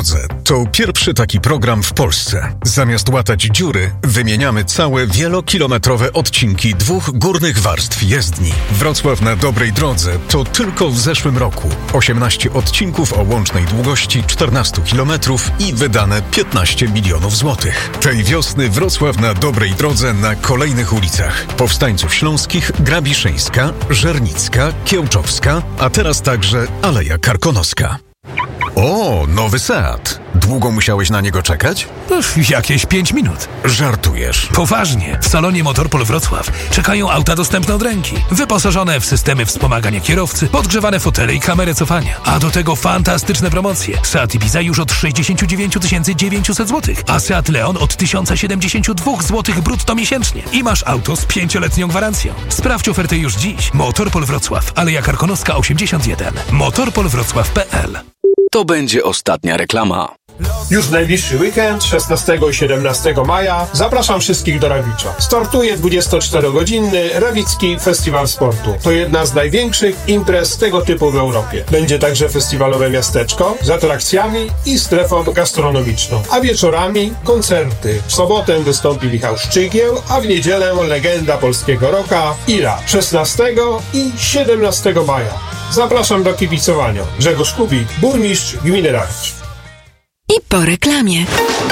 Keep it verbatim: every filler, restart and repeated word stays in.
drodze to pierwszy taki program w Polsce. Zamiast łatać dziury, wymieniamy całe wielokilometrowe odcinki dwóch górnych warstw jezdni. Wrocław na dobrej drodze to tylko w zeszłym roku. osiemnaście odcinków o łącznej długości czternaście kilometrów i wydane piętnaście milionów złotych. Tej wiosny Wrocław na dobrej drodze na kolejnych ulicach. Powstańców Śląskich, Grabiszyńska, Żernicka, Kiełczowska, a teraz także Aleja Karkonoska. O, nowy Seat. Długo musiałeś na niego czekać? Uż, jakieś pięć minut. Żartujesz. Poważnie. W salonie Motorpol Wrocław czekają auta dostępne od ręki. Wyposażone w systemy wspomagania kierowcy, podgrzewane fotele i kamerę cofania. A do tego fantastyczne promocje. Seat Ibiza już od sześćdziesiąt dziewięć tysięcy dziewięćset złotych, a Seat Leon od tysiąc siedemdziesiąt dwa złotych brutto miesięcznie. I masz auto z pięcioletnią gwarancją. Sprawdź ofertę już dziś. Motorpol Wrocław, Aleja Karkonoska osiemdziesiąt jeden. motorpol wrocław kropka p l. To będzie ostatnia reklama. Już w najbliższy weekend, szesnastego i siedemnastego maja, zapraszam wszystkich do Rawicza. Startuje dwudziestoczterogodzinny Rawicki Festiwal Sportu. To jedna z największych imprez tego typu w Europie. Będzie także festiwalowe miasteczko z atrakcjami i strefą gastronomiczną. A wieczorami koncerty. W sobotę wystąpi Michał Szczygieł, a w niedzielę legenda polskiego rocka Ira. szesnastego i siedemnastego maja. Zapraszam do kibicowania. Grzegorz Kubik, burmistrz gminy Rawicz. I po reklamie.